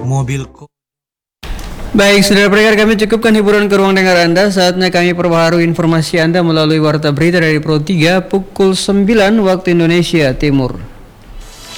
mobilku. Baik, saudara pendengar, kami cukupkan hiburan ke ruang dengar Anda. Saatnya kami perbaharui informasi Anda melalui Warta Berita dari Pro 3 pukul 9 waktu Indonesia Timur.